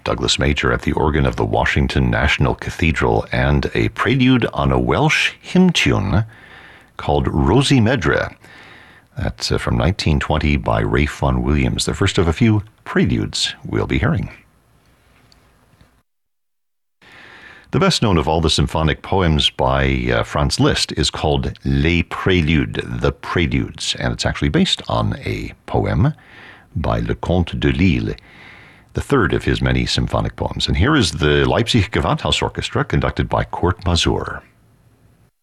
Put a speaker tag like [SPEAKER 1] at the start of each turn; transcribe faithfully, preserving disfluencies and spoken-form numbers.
[SPEAKER 1] Douglas Major at the organ of the Washington National Cathedral, and a prelude on a Welsh hymn tune called Rosie Medre. That's uh, from nineteen twenty by Ralph Vaughan Williams, the first of a few preludes we'll be hearing. The best known of all the symphonic poems by uh, Franz Liszt is called Les Préludes, the Preludes, and it's actually based on a poem by Leconte de Lisle, the third of his many symphonic poems. And here is the Leipzig Gewandhausorchestra, conducted by Kurt Masur.